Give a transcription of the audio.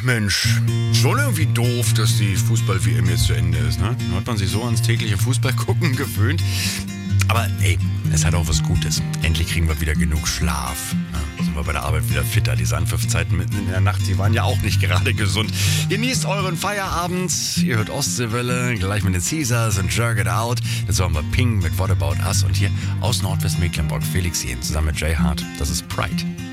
Mensch, schon irgendwie doof, dass die Fußball-WM jetzt zu Ende ist, ne? Da hat man sich so ans tägliche Fußballgucken gewöhnt. Aber ey, es hat auch was Gutes. Endlich kriegen wir wieder genug Schlaf. Ja, sind wir bei der Arbeit wieder fitter. Diese Anpfiffzeiten mitten in der Nacht, die waren ja auch nicht gerade gesund. Genießt euren Feierabend. Ihr hört Ostseewelle, gleich mit den Caesars und Jerk It Out. Jetzt haben wir Ping mit What About Us. Und hier aus Nordwestmecklenburg Felix Jähn zusammen mit Jay Hart. Das ist Pride.